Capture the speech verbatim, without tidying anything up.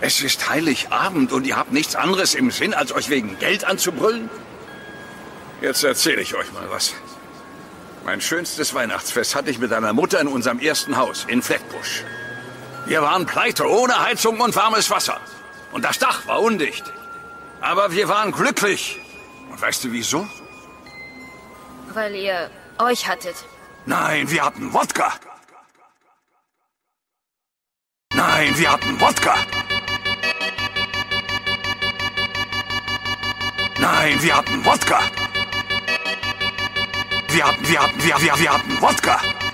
Es ist Heiligabend und ihr habt nichts anderes im Sinn, als euch wegen Geld anzubrüllen? Jetzt erzähle ich euch mal was. Mein schönstes Weihnachtsfest hatte ich mit einer Mutter in unserem ersten Haus in Flatbush. Wir waren pleite, ohne Heizung und warmes Wasser. Und das Dach war undicht. Aber wir waren glücklich. Und weißt du wieso? Weil ihr euch hattet. Nein, wir hatten Wodka. Nein, wir hatten Wodka. Nein, wir hatten Wodka. Wir hatten, wir hatten, wir, wir, wir hatten Wodka.